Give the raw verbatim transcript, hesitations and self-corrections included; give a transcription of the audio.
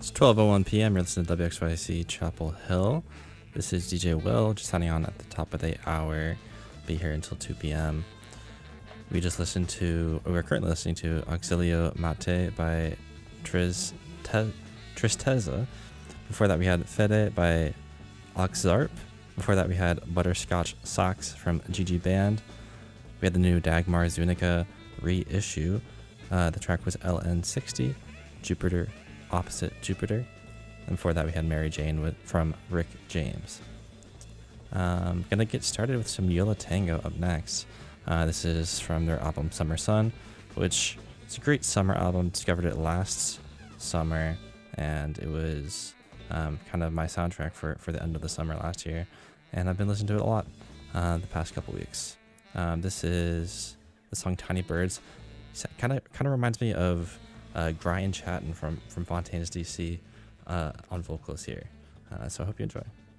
It's twelve oh one p m You're listening to W X Y C Chapel Hill. This is D J Will, just signing on at the top of the hour. Be here until two p m We just listened to, or we're currently listening to Auxilio Mate by Triz, Te, Tristeza. Before that, we had Fede by Oxarp. Before that, we had Butterscotch Socks from G G Band. We had the new Dagmar Zunica reissue. Uh, the track was L N sixty, Jupiter Opposite Jupiter. And before that, we had Mary Jane with, from Rick James. Um, gonna get started with some Yo La Tengo up next. Uh, this is from their album Summer Sun, which is a great summer album. Discovered it last summer, and it was um, kind of my soundtrack for, for the end of the summer last year. And I've been listening to it a lot uh, the past couple weeks. Um, this is the song Tiny Birds. Kind of kind of reminds me of uh, Brian Chatton from, from Fontaine's D C uh, on vocals here. Uh, so I hope you enjoy.